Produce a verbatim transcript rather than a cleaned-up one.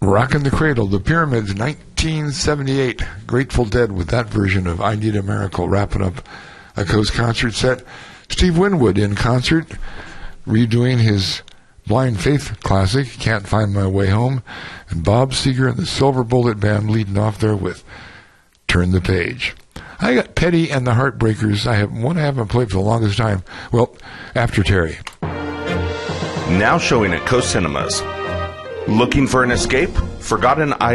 Rockin' the Cradle, The Pyramids, nineteen seventy-eight. Grateful Dead with that version of I Need a Miracle, wrapping up a Coast concert set. Steve Winwood in concert, redoing his Blind Faith classic, Can't Find My Way Home. And Bob Seger and the Silver Bullet Band leading off there with Turn the Page. I got Petty and the Heartbreakers. I have one I haven't played for the longest time. Well, after Terry. Now showing at Coast Cinemas. Looking for an escape? Forgotten